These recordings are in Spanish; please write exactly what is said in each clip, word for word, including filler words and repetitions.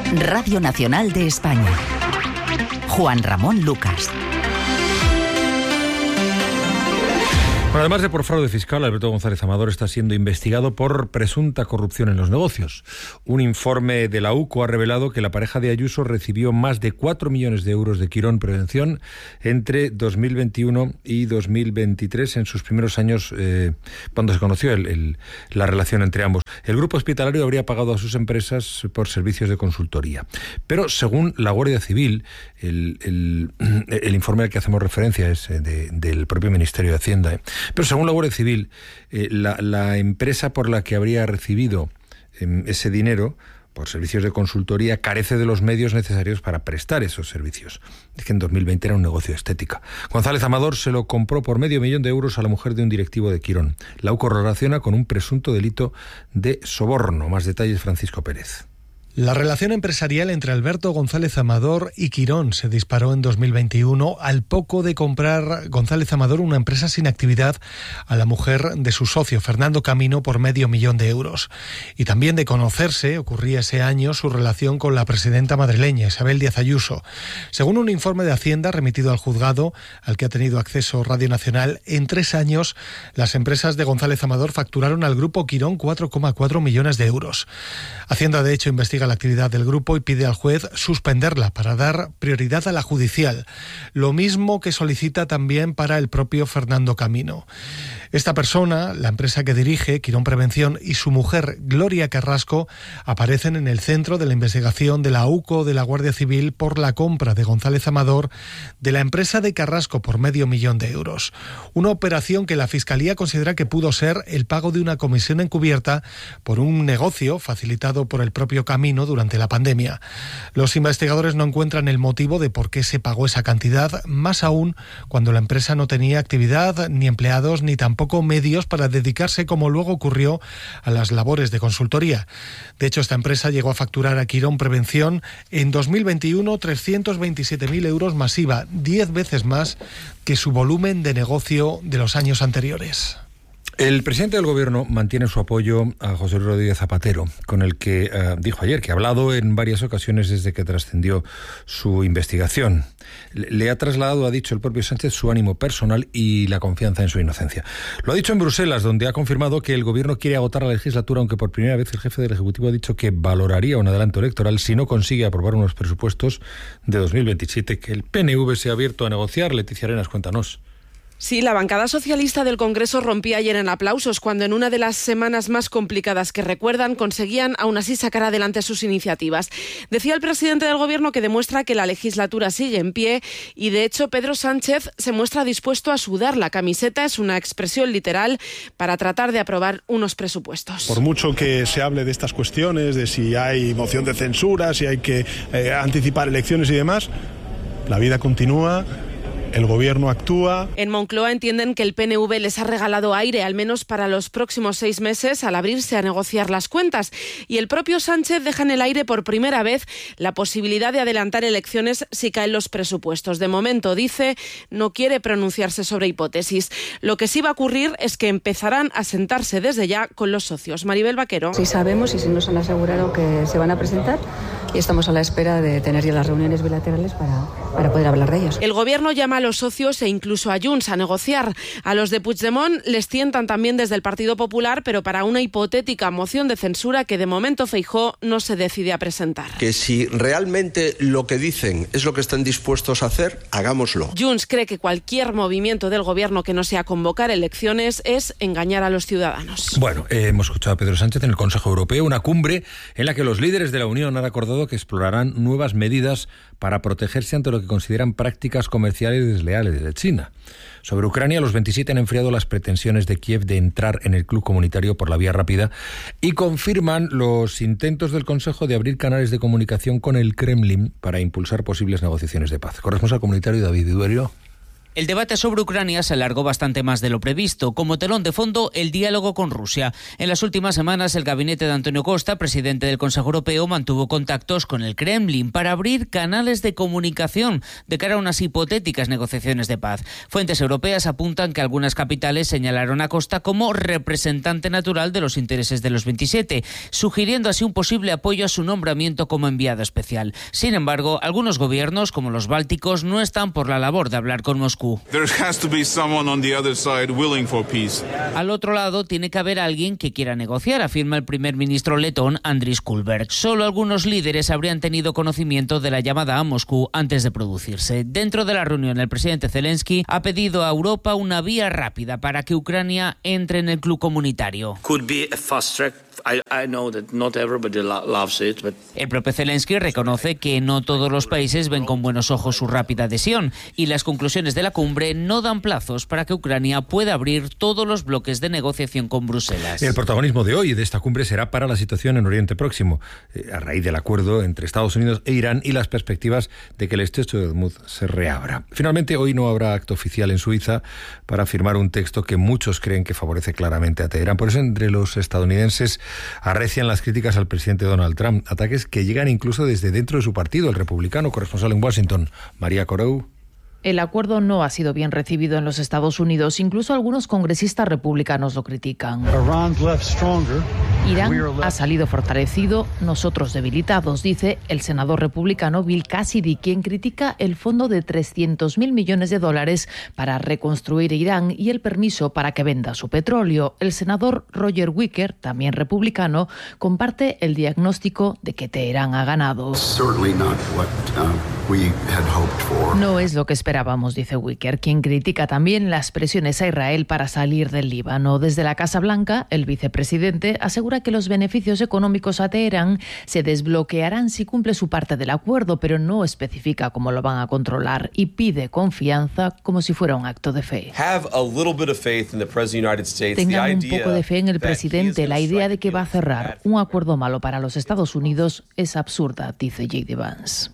Radio Nacional de España. Juan Ramón Lucas. Bueno, además de por fraude fiscal, Alberto González Amador está siendo investigado por presunta corrupción en los negocios. Un informe de la U C O ha revelado que la pareja de Ayuso recibió más de cuatro millones de euros de Quirón Prevención entre dos mil veintiuno y dos mil veintitrés, en sus primeros años, eh, cuando se conoció el, el, la relación entre ambos. El grupo hospitalario habría pagado a sus empresas por servicios de consultoría. Pero según la Guardia Civil, el, el, el informe al que hacemos referencia es de, del propio Ministerio de Hacienda, ¿eh? Pero según la Guardia Civil, eh, la, la empresa por la que habría recibido eh, ese dinero por servicios de consultoría carece de los medios necesarios para prestar esos servicios. Es que en dos mil veinte era un negocio de estética. González Amador se lo compró por medio millón de euros a la mujer de un directivo de Quirón. La U C O relaciona con un presunto delito de soborno. Más detalles, Francisco Pérez. La relación empresarial entre Alberto González Amador y Quirón se disparó en dos mil veintiuno al poco de comprar González Amador una empresa sin actividad a la mujer de su socio, Fernando Camino, por medio millón de euros. Y también de conocerse, ocurría ese año, su relación con la presidenta madrileña, Isabel Díaz Ayuso. Según un informe de Hacienda remitido al juzgado, al que ha tenido acceso Radio Nacional, en tres años las empresas de González Amador facturaron al grupo Quirón cuatro coma cuatro millones de euros. Hacienda, de hecho, investiga la actividad del grupo y pide al juez suspenderla para dar prioridad a la judicial, lo mismo que solicita también para el propio Fernando Camino. Esta persona, la empresa que dirige, Quirón Prevención, y su mujer, Gloria Carrasco, aparecen en el centro de la investigación de la U C O de la Guardia Civil por la compra de González Amador de la empresa de Carrasco por medio millón de euros. Una operación que la Fiscalía considera que pudo ser el pago de una comisión encubierta por un negocio facilitado por el propio Camino durante la pandemia. Los investigadores no encuentran el motivo de por qué se pagó esa cantidad, más aún cuando la empresa no tenía actividad, ni empleados, ni tampoco medios para dedicarse, como luego ocurrió, a las labores de consultoría. De hecho, esta empresa llegó a facturar a Quirón Prevención en dos mil veintiuno trescientos veintisiete mil euros masiva, diez veces más que su volumen de negocio de los años anteriores. El presidente del Gobierno mantiene su apoyo a José Luis Rodríguez Zapatero, con el que eh, dijo ayer que ha hablado en varias ocasiones desde que trascendió su investigación. Le, le ha trasladado, ha dicho el propio Sánchez, su ánimo personal y la confianza en su inocencia. Lo ha dicho en Bruselas, donde ha confirmado que el Gobierno quiere agotar la legislatura, aunque por primera vez el jefe del Ejecutivo ha dicho que valoraría un adelanto electoral si no consigue aprobar unos presupuestos de dos mil veintisiete que el P N V se ha abierto a negociar. Leticia Arenas, cuéntanos. Sí, la bancada socialista del Congreso rompía ayer en aplausos cuando en una de las semanas más complicadas que recuerdan conseguían aún así sacar adelante sus iniciativas. Decía el presidente del Gobierno que demuestra que la legislatura sigue en pie y de hecho Pedro Sánchez se muestra dispuesto a sudar la camiseta, es una expresión literal, para tratar de aprobar unos presupuestos. Por mucho que se hable de estas cuestiones, de si hay moción de censura, si hay que eh, anticipar elecciones y demás, la vida continúa. El Gobierno actúa. En Moncloa entienden que el P N V les ha regalado aire, al menos para los próximos seis meses, al abrirse a negociar las cuentas. Y el propio Sánchez deja en el aire por primera vez la posibilidad de adelantar elecciones si caen los presupuestos. De momento, dice, no quiere pronunciarse sobre hipótesis. Lo que sí va a ocurrir es que empezarán a sentarse desde ya con los socios. Maribel Vaquero. Sí sabemos y sí nos han asegurado que se van a presentar y estamos a la espera de tener ya las reuniones bilaterales para, para poder hablar de ellos. El Gobierno llama a los socios e incluso a Junts a negociar. A los de Puigdemont les tientan también desde el Partido Popular, pero para una hipotética moción de censura que de momento Feijóo no se decide a presentar. Que si realmente lo que dicen es lo que están dispuestos a hacer, hagámoslo. Junts cree que cualquier movimiento del Gobierno que no sea convocar elecciones es engañar a los ciudadanos. Bueno, eh, hemos escuchado a Pedro Sánchez en el Consejo Europeo, una cumbre en la que los líderes de la Unión han acordado que explorarán nuevas medidas para protegerse ante lo que consideran prácticas comerciales desleales de China. Sobre Ucrania, los veintisiete han enfriado las pretensiones de Kiev de entrar en el club comunitario por la vía rápida y confirman los intentos del Consejo de abrir canales de comunicación con el Kremlin para impulsar posibles negociaciones de paz. Corresponsal comunitario David Duerio. El debate sobre Ucrania se alargó bastante más de lo previsto. Como telón de fondo, el diálogo con Rusia. En las últimas semanas, el gabinete de Antonio Costa, presidente del Consejo Europeo, mantuvo contactos con el Kremlin para abrir canales de comunicación de cara a unas hipotéticas negociaciones de paz. Fuentes europeas apuntan que algunas capitales señalaron a Costa como representante natural de los intereses de los veintisiete, sugiriendo así un posible apoyo a su nombramiento como enviado especial. Sin embargo, algunos gobiernos, como los bálticos, no están por la labor de hablar con Moscú. Al otro lado tiene que haber alguien que quiera negociar, afirma el primer ministro letón Andris Kulberg. Solo algunos líderes habrían tenido conocimiento de la llamada a Moscú antes de producirse. Dentro de la reunión, el presidente Zelensky ha pedido a Europa una vía rápida para que Ucrania entre en el club comunitario. Could be a fast track. I, I know that not everybody lo- loves it, but... El propio Zelensky reconoce que no todos los países ven con buenos ojos su rápida adhesión y las conclusiones de la cumbre no dan plazos para que Ucrania pueda abrir todos los bloques de negociación con Bruselas. El protagonismo de hoy de esta cumbre será para la situación en Oriente Próximo, eh, a raíz del acuerdo entre Estados Unidos e Irán y las perspectivas de que el estrecho de Hormuz se reabra. Finalmente, hoy no habrá acto oficial en Suiza para firmar un texto que muchos creen que favorece claramente a Teherán. Por eso, entre los estadounidenses arrecian las críticas al presidente Donald Trump, ataques que llegan incluso desde dentro de su partido, el republicano. Corresponsal en Washington, María Corou. El acuerdo no ha sido bien recibido en los Estados Unidos. Incluso algunos congresistas republicanos lo critican. Irán ha salido fortalecido, nosotros debilitados, dice el senador republicano Bill Cassidy, quien critica el fondo de trescientos mil millones de dólares para reconstruir Irán y el permiso para que venda su petróleo. El senador Roger Wicker, también republicano, comparte el diagnóstico de que Teherán ha ganado. No es lo que esperábamos, dice Wicker, quien critica también las presiones a Israel para salir del Líbano. Desde la Casa Blanca, el vicepresidente asegura que los beneficios económicos a Teherán se desbloquearán si cumple su parte del acuerdo, pero no especifica cómo lo van a controlar y pide confianza como si fuera un acto de fe. Tengan un poco de fe en el presidente. La idea de que va a cerrar un acuerdo malo para los Estados Unidos es absurda, dice J D Vance.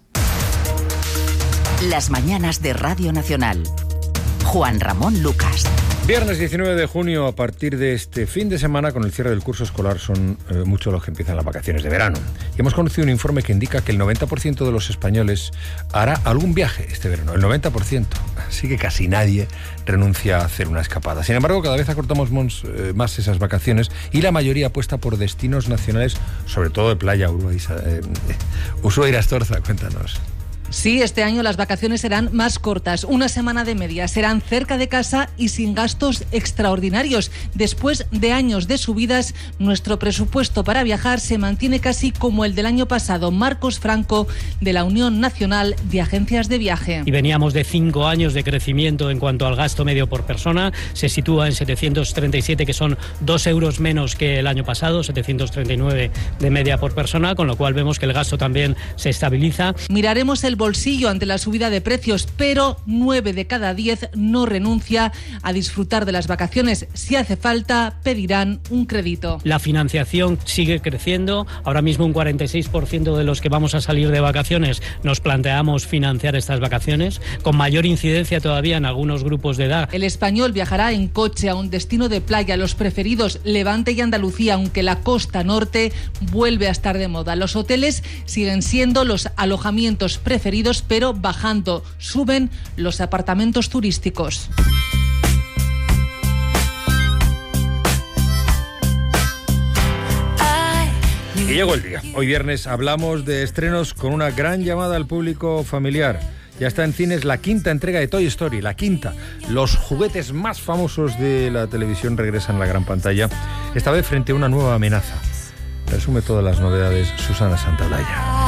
Las mañanas de Radio Nacional. Juan Ramón Lucas. Viernes diecinueve de junio, a partir de este fin de semana, con el cierre del curso escolar, son eh, muchos los que empiezan las vacaciones de verano. Y hemos conocido un informe que indica que el noventa por ciento de los españoles hará algún viaje este verano. El noventa por ciento. Así que casi nadie renuncia a hacer una escapada. Sin embargo, cada vez acortamos mons, eh, más esas vacaciones y la mayoría apuesta por destinos nacionales, sobre todo de playa. Ushuaia, eh, Ushuaia Irastorza, cuéntanos. Sí, este año las vacaciones serán más cortas, una semana de media. Serán cerca de casa y sin gastos extraordinarios. Después de años de subidas, nuestro presupuesto para viajar se mantiene casi como el del año pasado. Marcos Franco, de la Unión Nacional de Agencias de Viaje. Y veníamos de cinco años de crecimiento en cuanto al gasto medio por persona. Se sitúa en setecientos treinta y siete, que son dos euros menos que el año pasado, setecientos treinta y nueve de media por persona, con lo cual vemos que el gasto también se estabiliza. Miraremos el bolsillo ante la subida de precios, pero nueve de cada diez no renuncia a disfrutar de las vacaciones. Si hace falta, pedirán un crédito. La financiación sigue creciendo. Ahora mismo un cuarenta y seis por ciento de los que vamos a salir de vacaciones nos planteamos financiar estas vacaciones, con mayor incidencia todavía en algunos grupos de edad. El español viajará en coche a un destino de playa, los preferidos Levante y Andalucía, aunque la costa norte vuelve a estar de moda. Los hoteles siguen siendo los alojamientos preferidos, pero bajando, suben los apartamentos turísticos. Y llegó el día. Hoy viernes hablamos de estrenos con una gran llamada al público familiar. Ya está en cines la quinta entrega de Toy Story, la quinta. Los juguetes más famosos de la televisión regresan a la gran pantalla, esta vez frente a una nueva amenaza. Resume todas las novedades Susana Santaolalla.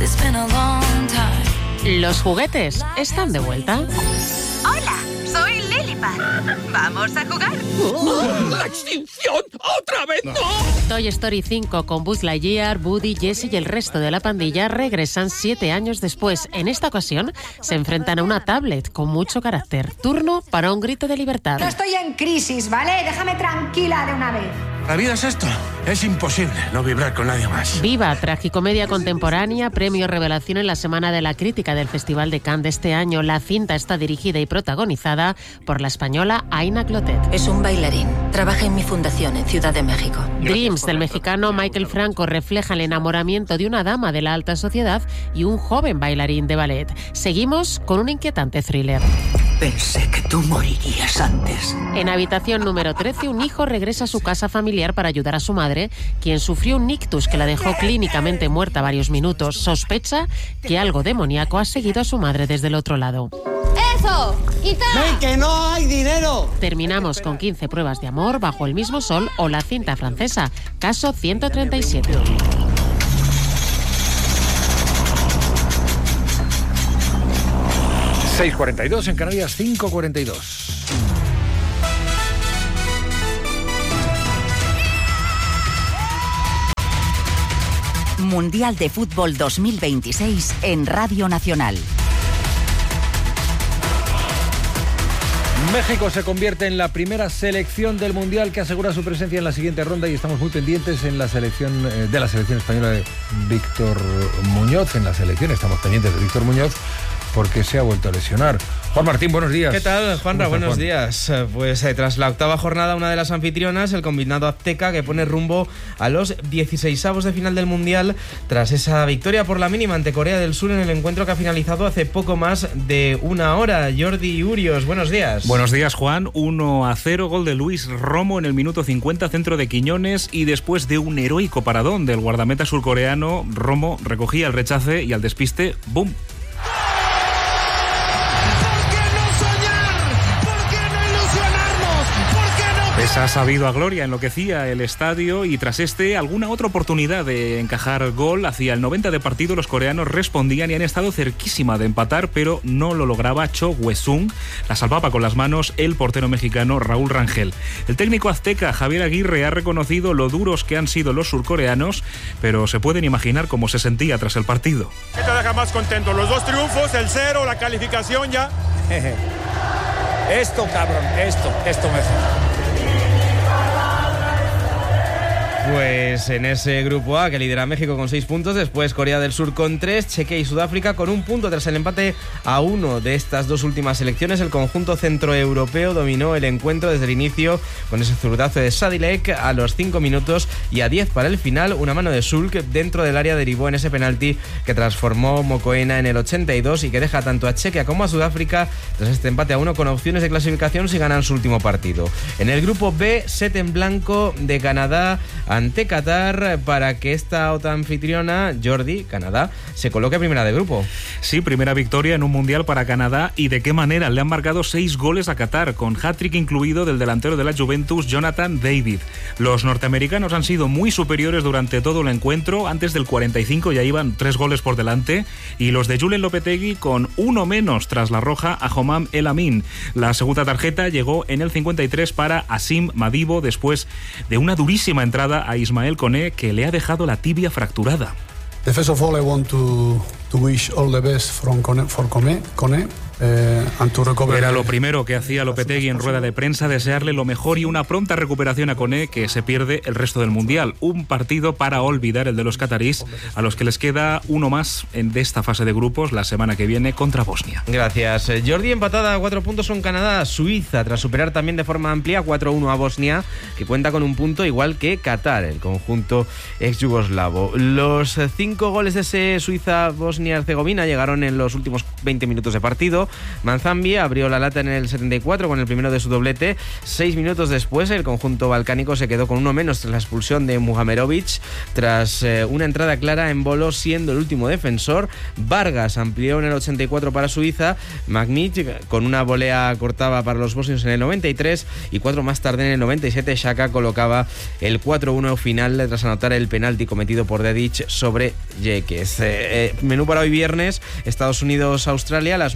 Los juguetes están de vuelta. Hola, soy Lilipad. ¿Vamos a jugar? ¡La extinción! ¡Otra vez no! Toy Story cinco con Buzz Lightyear, Woody, Jessie y el resto de la pandilla regresan siete años después. En esta ocasión se enfrentan a una tablet con mucho carácter. Turno para un grito de libertad. No estoy en crisis, ¿vale? Déjame tranquila de una vez. La vida es esto. Es imposible no vibrar con nadie más. Viva, tragicomedia contemporánea, premio Revelación en la Semana de la Crítica del Festival de Cannes de este año. La cinta está dirigida y protagonizada por la española Aina Clotet. Es un bailarín. Trabaja en mi fundación en Ciudad de México. Dreams, del mexicano Michael Franco, refleja el enamoramiento de una dama de la alta sociedad y un joven bailarín de ballet. Seguimos con un inquietante thriller. Pensé que tú morirías antes. En habitación número trece, un hijo regresa a su casa familiar para ayudar a su madre, quien sufrió un ictus que la dejó clínicamente muerta varios minutos. Sospecha que algo demoníaco ha seguido a su madre desde el otro lado. ¡Eso! ¡Quita! ¡Ven, que no hay dinero! Terminamos con quince pruebas de amor, Bajo el mismo sol o la cinta francesa, Caso ciento treinta y siete. seis cuarenta y dos en Canarias, cinco cuarenta y dos. Mundial de Fútbol dos mil veintiséis en Radio Nacional. México se convierte en la primera selección del Mundial que asegura su presencia en la siguiente ronda y estamos muy pendientes en la selección eh, de la selección española de Víctor Muñoz. En la selección estamos pendientes de Víctor Muñoz porque se ha vuelto a lesionar. Juan Martín, buenos días. ¿Qué tal, Juanra? Buenos Juan? días. Pues eh, tras la octava jornada, una de las anfitrionas, el combinado azteca, que pone rumbo a los dieciseisavos de final del Mundial tras esa victoria por la mínima ante Corea del Sur en el encuentro que ha finalizado hace poco más de una hora. Jordi Urios, buenos días. Buenos días, Juan. uno a cero, gol de Luis Romo en el minuto cincuenta, centro de Quiñones, y después de un heroico paradón del guardameta surcoreano, Romo recogía el rechace y al despiste, ¡bum!, ha sabido a gloria, enloquecía el estadio y tras este alguna otra oportunidad de encajar gol hacia el noventa de partido los coreanos respondían y han estado cerquísima de empatar, pero no lo lograba Cho Hue-sung. La salvaba con las manos el portero mexicano Raúl Rangel. El técnico azteca Javier Aguirre ha reconocido lo duros que han sido los surcoreanos, pero se pueden imaginar cómo se sentía tras el partido. ¿Qué te deja más contento? Los dos triunfos, el cero, la calificación ya. Esto, cabrón, esto, esto me... Pues en ese grupo A que lidera México con seis puntos, después Corea del Sur con tres, Chequia y Sudáfrica con un punto. Tras el empate a uno de estas dos últimas selecciones, el conjunto centroeuropeo dominó el encuentro desde el inicio con ese zurdazo de Sadilek a los cinco minutos y a diez para el final, una mano de Sulk dentro del área derivó en ese penalti que transformó Mokoena en el ochenta y dos y que deja tanto a Chequia como a Sudáfrica tras este empate a uno con opciones de clasificación si ganan su último partido. En el grupo B, set en blanco de Canadá ante Qatar para que esta otra anfitriona, Jordi, Canadá, se coloque primera de grupo. Sí, primera victoria en un Mundial para Canadá, y de qué manera. Le han marcado seis goles a Qatar, con hat-trick incluido del delantero de la Juventus, Jonathan David. Los norteamericanos han sido muy superiores durante todo el encuentro. Antes del cuarenta y cinco ya iban tres goles por delante, y los de Julen Lopetegui con uno menos tras la roja a Homam El Amin. La segunda tarjeta llegó en el cincuenta y tres para Asim Madibo después de una durísima entrada a Ismael Koné, que le ha dejado la tibia fracturada. First of all, I want to to wish all the best from Koné, for Koné, Koné. Eh, Era lo primero que hacía Lopetegui en rueda de prensa, desearle lo mejor y una pronta recuperación a Koné, que se pierde el resto del Mundial. Un partido para olvidar, el de los catarís, a los que les queda uno más en de esta fase de grupos la semana que viene contra Bosnia. Gracias. Jordi, empatada a cuatro puntos con Canadá, Suiza, tras superar también de forma amplia cuatro uno a Bosnia, que cuenta con un punto igual que Qatar, el conjunto ex-yugoslavo. Los cinco goles de ese Suiza-Bosnia-Herzegovina llegaron en los últimos veinte minutos de partido. Manzambi abrió la lata en el setenta y cuatro con el primero de su doblete. Seis minutos después, el conjunto balcánico se quedó con uno menos tras la expulsión de Muhamerovic, tras eh, una entrada clara en Bolo siendo el último defensor. Vargas amplió en el ochenta y cuatro para Suiza. Magnic con una volea cortaba para los bosnios en el noventa y tres, y cuatro más tarde en el noventa y siete Xhaka colocaba el cuatro uno final tras anotar el penalti cometido por Dedic sobre Jeques. Eh, eh, menú para hoy viernes: Estados Unidos-Australia a las nueve de la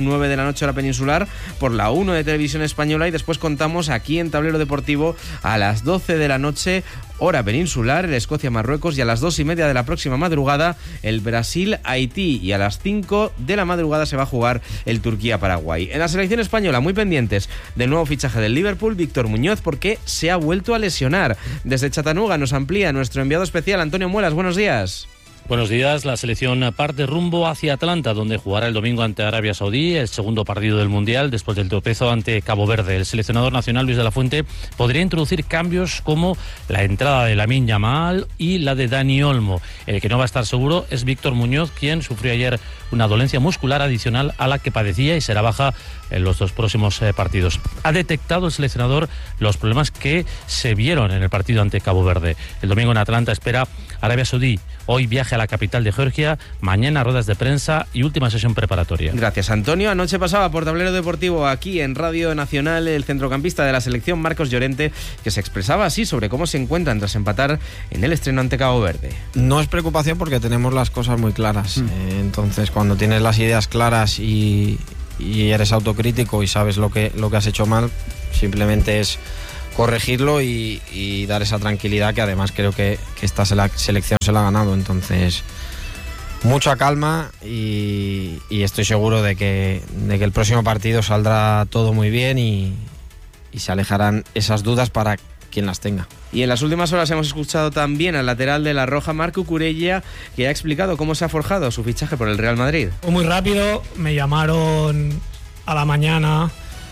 la noche hora peninsular por la uno de Televisión Española, y después contamos aquí en Tablero Deportivo a las doce de la noche hora peninsular el Escocia-Marruecos, y a las dos y media de la próxima madrugada el Brasil-Haití, y a las cinco de la madrugada se va a jugar el Turquía-Paraguay. En la selección española, muy pendientes del nuevo fichaje del Liverpool, Víctor Muñoz, porque se ha vuelto a lesionar. Desde Chattanooga nos amplía nuestro enviado especial Antonio Muelas. Buenos días. Buenos días. La selección parte rumbo hacia Atlanta, donde jugará el domingo ante Arabia Saudí, el segundo partido del Mundial, después del tropiezo ante Cabo Verde. El seleccionador nacional, Luis de la Fuente, podría introducir cambios como la entrada de Lamine Yamal y la de Dani Olmo. El que no va a estar seguro es Víctor Muñoz, quien sufrió ayer una dolencia muscular adicional a la que padecía y será baja en los dos próximos eh, partidos. Ha detectado el seleccionador los problemas que se vieron en el partido ante Cabo Verde. El domingo en Atlanta espera Arabia Saudí. Hoy viaje a la capital de Georgia, mañana ruedas de prensa y última sesión preparatoria. Gracias, Antonio. Anoche pasaba por Tablero Deportivo aquí en Radio Nacional el centrocampista de la selección, Marcos Llorente, que se expresaba así sobre cómo se encuentran tras empatar en el estreno ante Cabo Verde. No es preocupación porque tenemos las cosas muy claras. Mm. Eh, entonces, cuando tienes las ideas claras y, y eres autocrítico y sabes lo que, lo que has hecho mal, simplemente es corregirlo y, y dar esa tranquilidad que además creo que, que esta selección se la ha ganado. Entonces, mucha calma y, y estoy seguro de que, de que el próximo partido saldrá todo muy bien y, y se alejarán esas dudas para quien las tenga. Y en las últimas horas hemos escuchado también al lateral de la Roja, Marco Curella, que ha explicado cómo se ha forjado su fichaje por el Real Madrid. Muy rápido, me llamaron a la mañana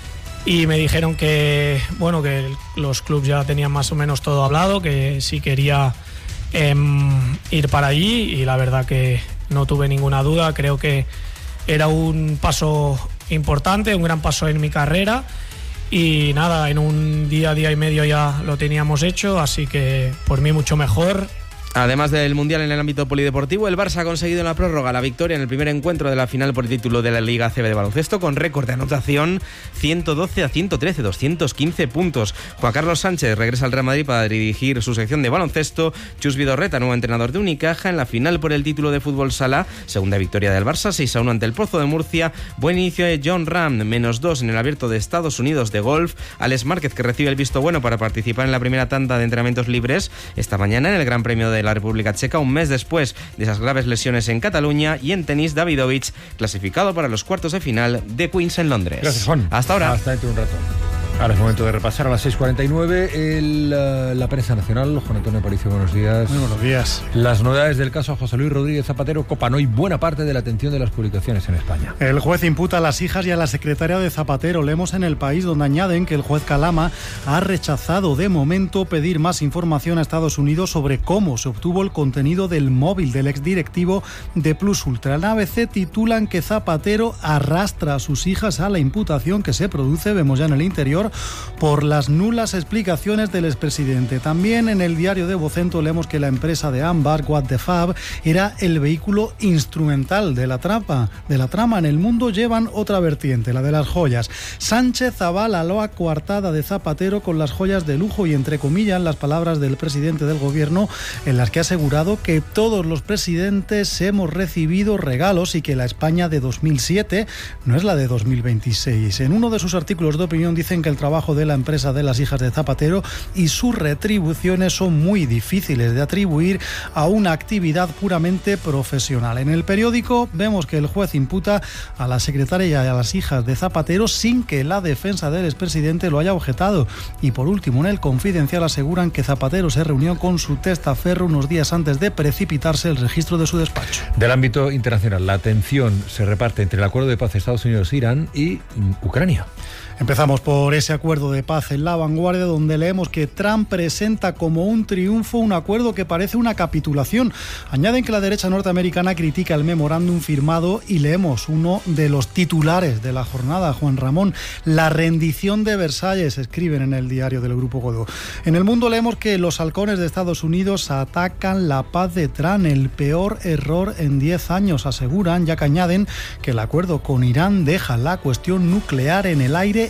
y me dijeron que, bueno, que los clubes ya tenían más o menos todo hablado, que sí quería eh, ir para allí, y la verdad que no tuve ninguna duda. Creo que era un paso importante, un gran paso en mi carrera, y nada, en un día, día y medio ya lo teníamos hecho, así que por mí mucho mejor. Además del Mundial en el ámbito polideportivo, el Barça ha conseguido en la prórroga la victoria en el primer encuentro de la final por el título de la Liga A C B de baloncesto, con récord de anotación ciento doce a ciento trece, doscientos quince puntos. Juan Carlos Sánchez regresa al Real Madrid para dirigir su sección de baloncesto. Chus Vidorreta, nuevo entrenador de Unicaja, en la final por el título de fútbol sala. Segunda victoria del Barça, seis a uno ante el Pozo de Murcia. Buen inicio de John Ram, menos dos en el Abierto de Estados Unidos de golf. Alex Márquez, que recibe el visto bueno para participar en la primera tanda de entrenamientos libres esta mañana en el Gran Premio de la República Checa, un mes después de esas graves lesiones en Cataluña. Y en tenis, Davidovich, clasificado para los cuartos de final de Queens en Londres. Gracias, Juan. Hasta ahora. Hasta dentro de un rato. Ahora es momento de repasar a las seis cuarenta y nueve el, uh, la prensa nacional. Juan Antonio Aparicio, buenos días. Muy buenos días. Las novedades del caso José Luis Rodríguez Zapatero copan hoy buena parte de la atención de las publicaciones en España. El juez imputa a las hijas y a la secretaria de Zapatero. Leemos en El País, donde añaden que el juez Calama ha rechazado de momento pedir más información a Estados Unidos sobre cómo se obtuvo el contenido del móvil del exdirectivo de Plus Ultra. En A B C titulan que Zapatero arrastra a sus hijas a la imputación que se produce, vemos ya en el interior, por las nulas explicaciones del expresidente. También en el diario de Vocento leemos que la empresa de Ámbar, What the Fab, era el vehículo instrumental de la trama. De la trama en El Mundo llevan otra vertiente, la de las joyas. Sánchez avala la coartada de Zapatero con las joyas de lujo y entre comillas las palabras del presidente del gobierno, en las que ha asegurado que todos los presidentes hemos recibido regalos y que la España de dos mil siete no es la de dos mil veintiséis. En uno de sus artículos de opinión dicen que el trabajo de la empresa de las hijas de Zapatero y sus retribuciones son muy difíciles de atribuir a una actividad puramente profesional. En El Periódico vemos que el juez imputa a la secretaria y a las hijas de Zapatero sin que la defensa del expresidente lo haya objetado. Y por último, en El Confidencial aseguran que Zapatero se reunió con su testaferro unos días antes de precipitarse el registro de su despacho. Del ámbito internacional, la atención se reparte entre el acuerdo de paz de Estados Unidos-Irán y Ucrania. Empezamos por ese acuerdo de paz en La Vanguardia, donde leemos que Trump presenta como un triunfo un acuerdo que parece una capitulación. Añaden que la derecha norteamericana critica el memorándum firmado y leemos uno de los titulares de la jornada, Juan Ramón, la rendición de Versalles, escriben en el diario del Grupo Godó. En El Mundo leemos que los halcones de Estados Unidos atacan la paz de Trump, el peor error en diez años, aseguran, ya que añaden que el acuerdo con Irán deja la cuestión nuclear en el aire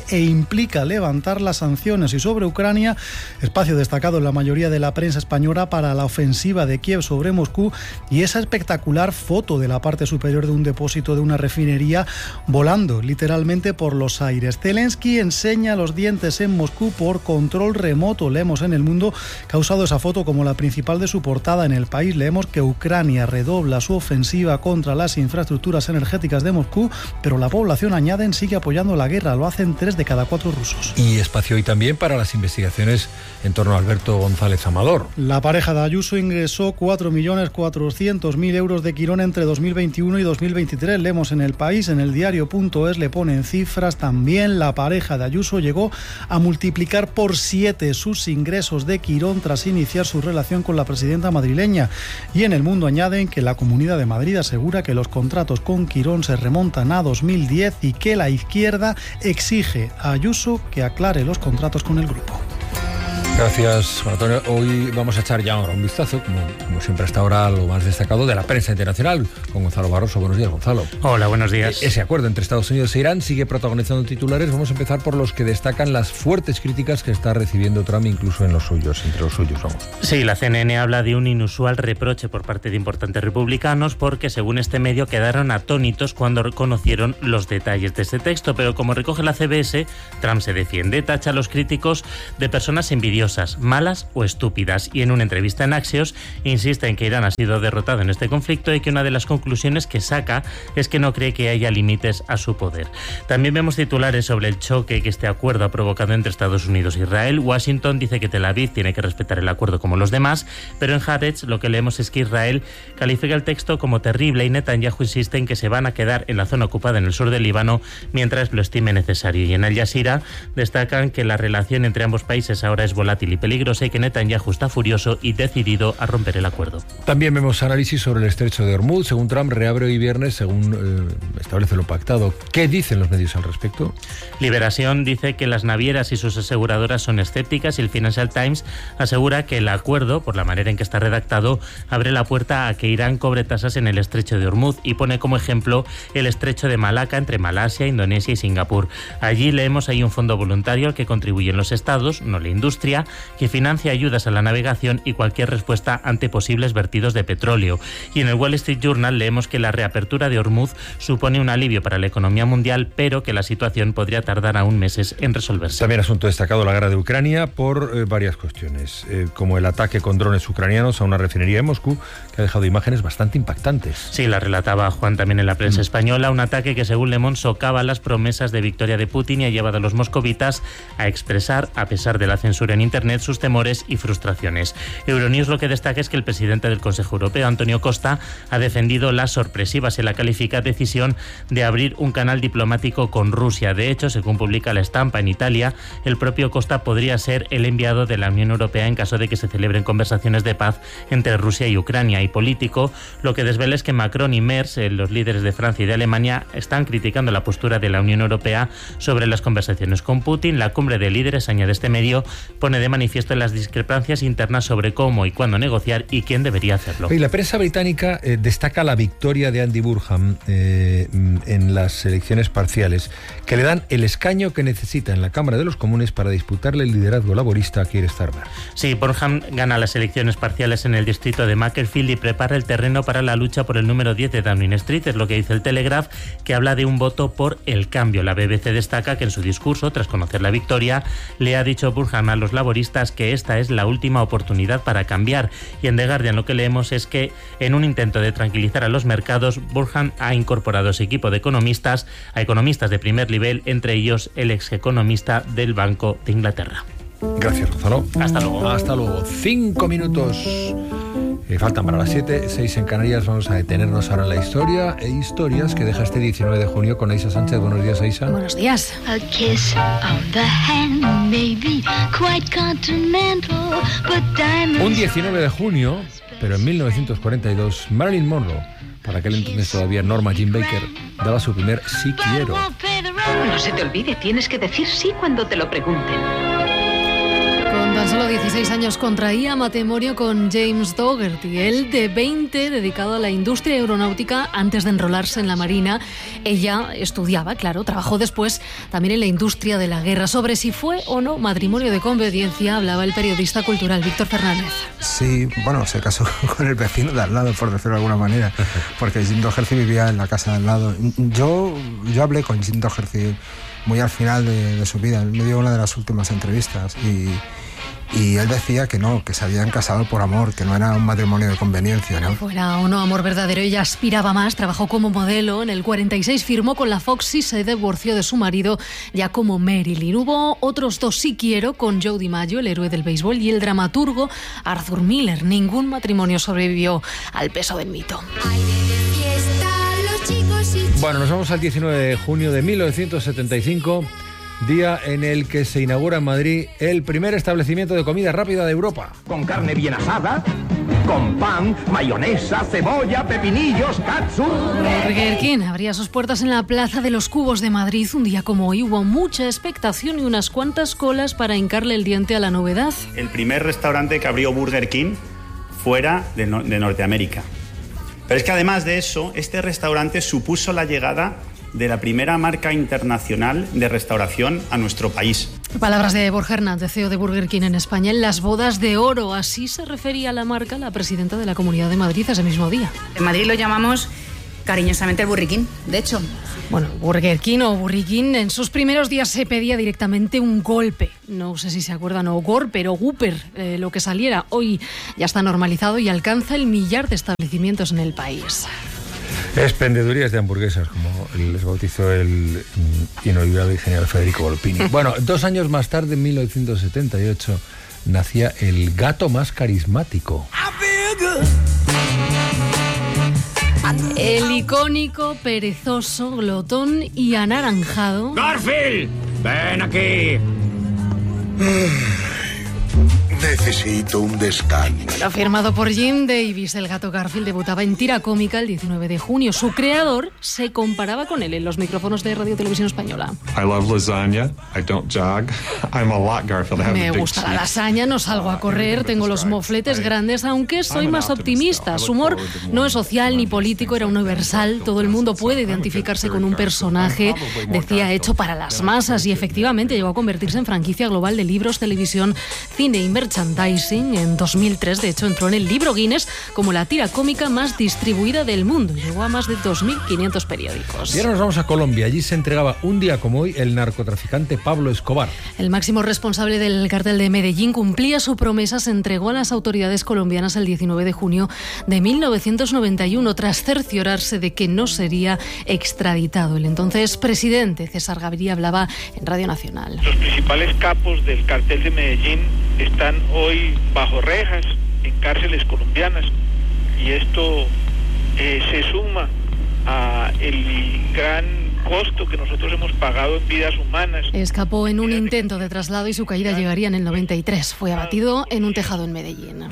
prevé e implica levantar las sanciones. Y sobre Ucrania, espacio destacado en la mayoría de la prensa española para la ofensiva de Kiev sobre Moscú y esa espectacular foto de la parte superior de un depósito de una refinería volando literalmente por los aires. Zelensky enseña los dientes en Moscú por control remoto. Leemos en El Mundo que ha usado esa foto como la principal de su portada en el país. Leemos que Ucrania redobla su ofensiva contra las infraestructuras energéticas de Moscú, pero la población, añaden, sigue apoyando la guerra. Lo hacen tres de cada cuatro rusos. Y espacio hoy también para las investigaciones en torno a Alberto González Amador. La pareja de Ayuso ingresó cuatro millones cuatrocientos mil euros de Quirón entre dos mil veintiuno y dos mil veintitrés. Leemos en El País, en el diario punto es le ponen cifras. También la pareja de Ayuso llegó a multiplicar por siete sus ingresos de Quirón tras iniciar su relación con la presidenta madrileña. Y en El Mundo añaden que la Comunidad de Madrid asegura que los contratos con Quirón se remontan a dos mil diez y que la izquierda exige a Ayuso que aclare los contratos con el grupo. Gracias, Juan Antonio. Hoy vamos a echar ya ahora un vistazo, como, como siempre hasta ahora, lo más destacado de la prensa internacional, con Gonzalo Barroso. Buenos días, Gonzalo. Hola, buenos días. E- ese acuerdo entre Estados Unidos e Irán sigue protagonizando titulares. Vamos a empezar por los que destacan las fuertes críticas que está recibiendo Trump, incluso en los suyos, entre los suyos, vamos. Sí, la C N N habla de un inusual reproche por parte de importantes republicanos porque, según este medio, quedaron atónitos cuando reconocieron los detalles de este texto. Pero como recoge la C B S, Trump se defiende, tacha a los críticos de personas envidiosas, malas o estúpidas, y en una entrevista en Axios insiste en que Irán ha sido derrotado en este conflicto y que una de las conclusiones que saca es que no cree que haya límites a su poder. También vemos titulares sobre el choque que este acuerdo ha provocado entre Estados Unidos e Israel. Washington dice que Tel Aviv tiene que respetar el acuerdo como los demás, pero en Haaretz lo que leemos es que Israel califica el texto como terrible y Netanyahu insiste en que se van a quedar en la zona ocupada en el sur del Líbano mientras lo estime necesario. Y en Al Jazeera destacan que la relación entre ambos países ahora es volátil y peligrosa y que Netanyahu está furioso y decidido a romper el acuerdo. También vemos análisis sobre el estrecho de Hormuz. Según Trump, reabre hoy viernes, según eh, establece lo pactado. ¿Qué dicen los medios al respecto? Liberación dice que las navieras y sus aseguradoras son escépticas y el Financial Times asegura que el acuerdo, por la manera en que está redactado, abre la puerta a que Irán cobre tasas en el estrecho de Hormuz y pone como ejemplo el estrecho de Malaca entre Malasia, Indonesia y Singapur. Allí leemos hay un fondo voluntario al que contribuyen los estados, no la industria, que financia ayudas a la navegación y cualquier respuesta ante posibles vertidos de petróleo. Y en el Wall Street Journal leemos que la reapertura de Hormuz supone un alivio para la economía mundial, pero que la situación podría tardar aún meses en resolverse. También asunto destacado la guerra de Ucrania por eh, varias cuestiones, eh, como el ataque con drones ucranianos a una refinería en Moscú, que ha dejado imágenes bastante impactantes. Sí, la relataba Juan también en la prensa mm. española, un ataque que según Le Monde socava las promesas de victoria de Putin y ha llevado a los moscovitas a expresar, a pesar de la censura en Internet, sus temores y frustraciones. Euronews lo que destaca es que el presidente del Consejo Europeo, Antonio Costa, ha defendido la sorpresiva, se la califica, decisión de abrir un canal diplomático con Rusia. De hecho, según publica La Estampa en Italia, el propio Costa podría ser el enviado de la Unión Europea en caso de que se celebren conversaciones de paz entre Rusia y Ucrania. Y Político lo que desvela es que Macron y Merz, los líderes de Francia y de Alemania, están criticando la postura de la Unión Europea sobre las conversaciones con Putin. La cumbre de líderes, añade este medio, pone de manifiesto las discrepancias internas sobre cómo y cuándo negociar y quién debería hacerlo. Y la prensa británica eh, destaca la victoria de Andy Burnham eh, en las elecciones parciales, que le dan el escaño que necesita en la Cámara de los Comunes para disputarle el liderazgo laborista a Keir Starmer. Sí, Burnham gana las elecciones parciales en el distrito de Macclesfield y prepara el terreno para la lucha por el número diez de Downing Street, es lo que dice el Telegraph, que habla de un voto por el cambio. La B B C destaca que en su discurso, tras conocer la victoria, le ha dicho Burnham a los laboristas que esta es la última oportunidad para cambiar. Y en The Guardian lo que leemos es que en un intento de tranquilizar a los mercados, Burnham ha incorporado a su equipo de economistas a economistas de primer nivel, entre ellos el ex economista del Banco de Inglaterra. Gracias, Gonzalo. Hasta luego. Hasta luego. Cinco minutos. Eh, faltan para las siete, seis en Canarias. Vamos a detenernos ahora en la historia e historias que deja este diecinueve de junio con Aisa Sánchez. Buenos días, Aisa. Buenos días. A kiss on the hand may be quite continental, but diamonds... Un diecinueve de junio, pero en mil novecientos cuarenta y dos, Marilyn Monroe, para aquel entonces todavía Norma Jean Baker, daba su primer sí quiero. No se te olvide, tienes que decir sí cuando te lo pregunten. Con tan solo dieciséis años contraía matrimonio con James Dougherty, él de veinte, dedicado a la industria aeronáutica antes de enrolarse en la Marina. Ella estudiaba, claro, trabajó después también en la industria de la guerra. Sobre si fue o no matrimonio de conveniencia hablaba el periodista cultural Víctor Fernández. Sí, bueno, se casó con el vecino de al lado, por decirlo de alguna manera, porque Jim Dougherty vivía en la casa de al lado. Yo, yo hablé con Jim Dougherty muy al final de, de su vida. Él me dio una de las últimas entrevistas y, y él decía que no, que se habían casado por amor, que no era un matrimonio de conveniencia, ¿no? Fuera o no amor verdadero, ella aspiraba más, trabajó como modelo. En el cuarenta y seis firmó con la Fox y se divorció de su marido ya como Marilyn. Hubo otros dos sí quiero con Joe DiMaggio, el héroe del béisbol, y el dramaturgo Arthur Miller. Ningún matrimonio sobrevivió al peso del mito. Bueno, nos vamos al diecinueve de junio de mil novecientos setenta y cinco, día en el que se inaugura en Madrid el primer establecimiento de comida rápida de Europa. Con carne bien asada, con pan, mayonesa, cebolla, pepinillos, katsu. Burger King abría sus puertas en la Plaza de los Cubos de Madrid. Un día como hoy hubo mucha expectación y unas cuantas colas para hincarle el diente a la novedad. El primer restaurante que abrió Burger King fuera de, no- de Norteamérica. Pero es que además de eso, este restaurante supuso la llegada de la primera marca internacional de restauración a nuestro país. Palabras de Borja Hernández, C E O de Burger King en España, en las bodas de oro. Así se refería a la marca la presidenta de la Comunidad de Madrid ese mismo día. En Madrid lo llamamos cariñosamente el Burger King, de hecho. Bueno, Burger King o Burger King en sus primeros días se pedía directamente un golpe. No sé si se acuerdan, o Gorper o Gooper, eh, lo que saliera. Hoy ya está normalizado y alcanza el millar de establecimientos en el país. Expendedurías de hamburguesas, como les bautizó el mm, inolvidable y genial Federico Volpini. Bueno, dos años más tarde, en mil novecientos setenta y ocho, nacía el gato más carismático. El icónico, perezoso, glotón y anaranjado. ¡Garfield! ¡Ven aquí! Necesito un descanso. Lo firmado por Jim Davis, el gato Garfield debutaba en tira cómica el diecinueve de junio. Su creador se comparaba con él en los micrófonos de Radio Televisión Española. I love lasagna. I don't jog. I'm a lot Garfield. I have Me a big gusta la teeth. lasaña, no salgo a correr, tengo los mofletes grandes, aunque soy más optimista. Su humor no es social ni político, era universal. Todo el mundo puede identificarse con un personaje, decía, hecho para las masas, y efectivamente llegó a convertirse en franquicia global de libros, televisión, cine y merchandising. En dos mil tres, de hecho, entró en el libro Guinness como la tira cómica más distribuida del mundo. Llegó a más de dos mil quinientos periódicos. Y ahora nos vamos a Colombia. Allí se entregaba un día como hoy el narcotraficante Pablo Escobar. El máximo responsable del cártel de Medellín cumplía su promesa, se entregó a las autoridades colombianas el diecinueve de junio de mil novecientos noventa y uno, tras cerciorarse de que no sería extraditado. El entonces presidente César Gaviria hablaba en Radio Nacional. Los principales capos del cartel de Medellín están hoy bajo rejas en cárceles colombianas, y esto eh, se suma a el gran costo que nosotros hemos pagado en vidas humanas. Escapó en un intento de traslado y su caída llegaría en el noventa y tres. Fue abatido en un tejado en Medellín.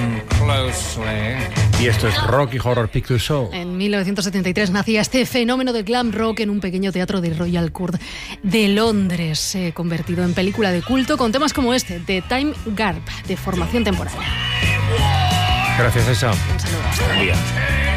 Y esto es Rocky Horror Picture Show. En mil novecientos setenta y tres nacía este fenómeno del glam rock en un pequeño teatro de Royal Court de Londres, eh, convertido en película de culto con temas como este, The Time Gap, de formación temporal. Gracias, Aisha. Un saludo. Hasta luego.